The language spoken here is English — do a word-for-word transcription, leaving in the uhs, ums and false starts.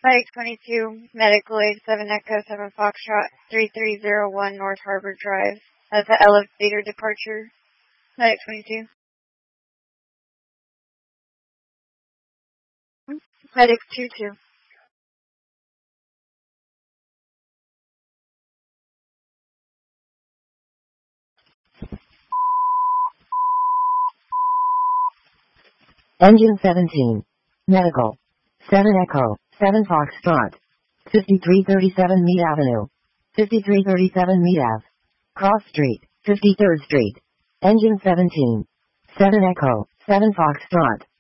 Medic twenty-two, Medical Aid seven Echo seven Foxtrot, three three zero one North Harbor Drive. That's an elevator departure. Medic twenty-two. Medic two two. Engine seventeen. Medical. seven Echo, seven Foxtrot. fifty-three thirty-seven Mead Avenue. fifty-three thirty-seven Mead Ave. Cross Street, fifty-third Street. Engine seventeen. seven Echo, seven Foxtrot.